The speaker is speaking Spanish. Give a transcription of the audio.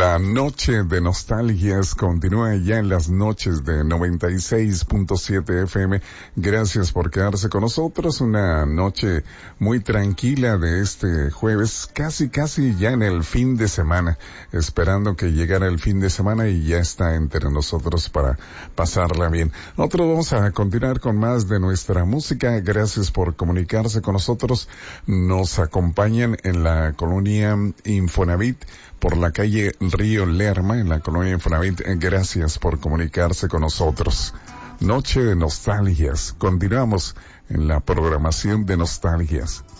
La noche de nostalgias continúa ya en las noches de 96.7 FM. Gracias por quedarse con nosotros. Una noche muy tranquila de este jueves, casi ya en el fin de semana, esperando que llegara el fin de semana y ya está entre nosotros para pasarla bien. Nosotros vamos a continuar con más de nuestra música. Gracias por comunicarse con nosotros. Nos acompañan en la colonia Infonavit, por la calle Río Lerma, en la colonia Infonavit. Gracias por comunicarse con nosotros. Noche de nostalgias. Continuamos en la programación de nostalgias.